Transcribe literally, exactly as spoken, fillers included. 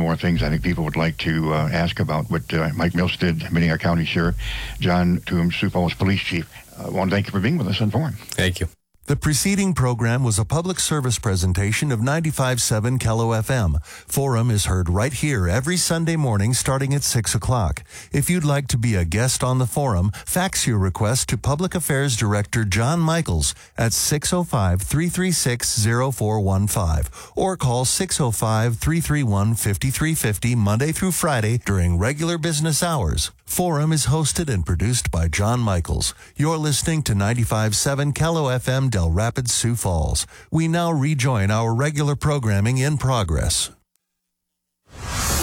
more things I think people would like to uh, ask about what uh, Mike Milstead, Minnehaha County Sheriff, John Toombs, Sioux Falls Police Chief. I want to thank you for being with us on Forum. Thank you. The preceding program was a public service presentation of ninety-five point seven K L O F M. Forum is heard right here every Sunday morning starting at six o'clock. If you'd like to be a guest on the Forum, fax your request to Public Affairs Director John Michaels at six oh five, three three six, oh four one five or call six oh five, three three one, five three five oh Monday through Friday during regular business hours. Forum is hosted and produced by John Michaels. You're listening to ninety-five point seven K L O F M Del Rapids, Sioux Falls. We now rejoin our regular programming in progress.